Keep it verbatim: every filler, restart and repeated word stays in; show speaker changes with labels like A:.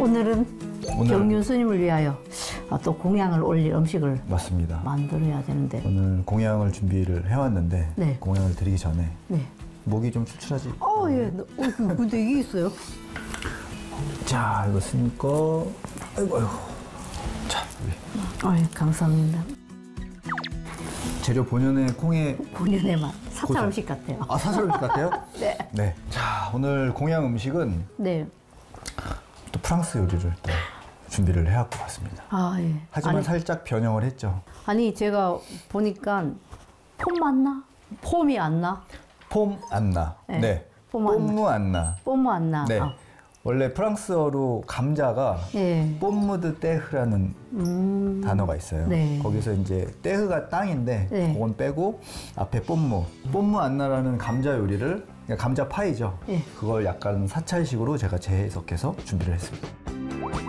A: 오늘은
B: 오늘-
A: 경륜 스님을 위하여 아, 또 공양을 올릴 음식을
B: 맞습니다.
A: 만들어야 되는데.
B: 오늘 공양을 준비를 해왔는데
A: 네.
B: 공양을 드리기 전에
A: 네.
B: 목이 좀 출출하지?
A: 어, 예. 너- 어, 근데 이게 있어요?
B: 자, 이거 스님 거. 아이고, 아이고. 자, 여기.
A: 아, 예, 감사합니다.
B: 재료 본연의 콩의
A: 본연의 맛. 사찰
B: 고장.
A: 음식 같아요.
B: 아, 사설 음식 같아요?
A: 네.
B: 네. 자, 오늘 공양 음식은
A: 네.
B: 또 프랑스 요리를 또 준비를 해갖고 왔습니다.
A: 아, 예.
B: 하지만
A: 아니,
B: 살짝 변형을 했죠.
A: 아니, 제가 보니까 폼 맞나? 폼이 안 나?
B: 폼 안나.
A: 네.
B: 네.
A: 폼 안나.
B: 뽐무 안나.
A: 폼 안 나?
B: 네.
A: 아,
B: 원래 프랑스어로 감자가
A: 예.
B: 뽐무드 떼흐라는
A: 음.
B: 단어가 있어요.
A: 네.
B: 거기서 이제 떼흐가 땅인데
A: 네.
B: 그건 빼고 앞에 뽐무. 뽐무 안나라는 감자 요리를 그냥 감자 파이죠.
A: 예.
B: 그걸 약간 사찰식으로 제가 재해석해서 준비를 했습니다.